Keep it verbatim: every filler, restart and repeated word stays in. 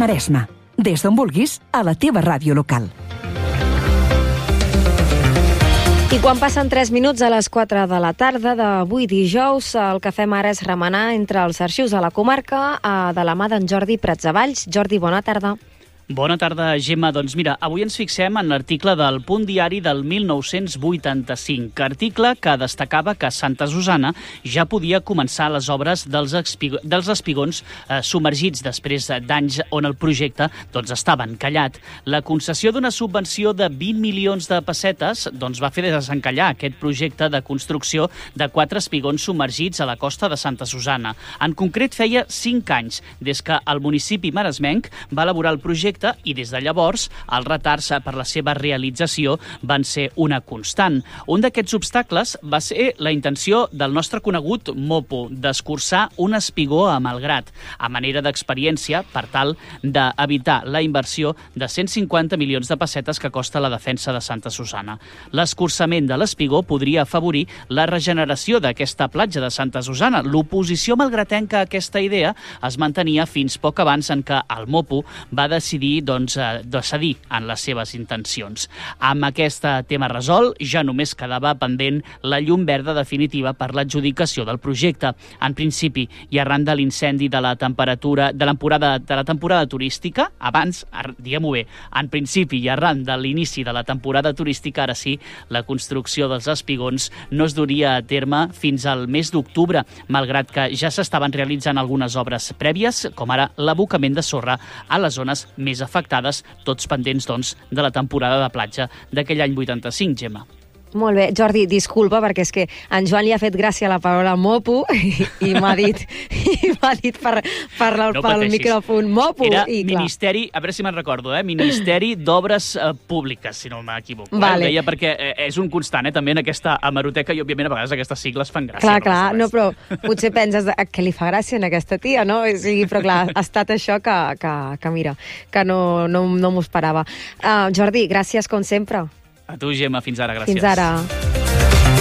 Maresme. Des d'on vulguis, a la teva ràdio local. I quan passen tres minuts a les quatre de la tarda d'avui dijous, el que fem ara és remenar entre els arxius de la comarca de la mà d'en Jordi Pratsavalls. Jordi, bona tarda. Bona tarda, Gemma. Doncs mira, avui ens fixem en l'article del Punt Diari del mil nou-cents vuitanta-cinc, article que destacava que Santa Susanna ja podia començar les obres dels, espig dels espigons eh, submergits després d'anys on el projecte doncs, estava encallat. La concessió d'una subvenció de vint milions de pessetes doncs, va fer desencallar aquest projecte de construcció de quatre espigons submergits a la costa de Santa Susanna. En concret, feia cinc anys des que el municipi maresmenc va elaborar el projecte i des de llavors els retards per la seva realització van ser una constant. Un d'aquests obstacles va ser la intenció del nostre conegut Mopo d'escurçar un espigó a Malgrat, a manera d'experiència per tal d'evitar la inversió de cent cinquanta milions de pessetes que costa la defensa de Santa Susanna. L'escurçament de l'espigó podria afavorir la regeneració d'aquesta platja de Santa Susanna. L'oposició malgratenca a aquesta idea es mantenia fins poc abans en què el Mopo va decidir doncs, de cedir en les seves intencions. Amb aquest tema resolt, ja només quedava pendent la llum verda definitiva per l'adjudicació del projecte. En principi, i arran de l'incendi de la temperatura de temporada de la temporada turística, abans, diguem-ho bé, en principi i arran de l'inici de la temporada turística, ara sí, la construcció dels espigons no es duria a terme fins al mes d'octubre, malgrat que ja s'estaven realitzant algunes obres prèvies, com ara l'abocament de sorra a les zones més afectades, tots pendents, doncs, de la temporada de platja d'aquell any vuitanta-cinc, Gemma. Molt bé. Jordi, disculpa, perquè és que en Joan li ha fet gràcia la paraula mopo i, i m'ha dit, i m'ha dit per, per el, no pel micròfon mopo. Era i, clar. Ministeri, a veure si me'n recordo, eh? Ministeri d'Obres eh, Públiques, si no m'equivoco. Vale. Eh? Ho deia perquè eh, és un constant, eh? també en aquesta hemeroteca, i òbviament a vegades aquestes sigles fan gràcia. Clar, no clar, no, però potser penses de, que li fa gràcia en aquesta tia, no? O sigui, però clar, ha estat això que, que, que mira, que no, no, no m'ho esperava. Uh, Jordi, gràcies com sempre. A tu, Gemma, fins ara, gràcies. Fins ara.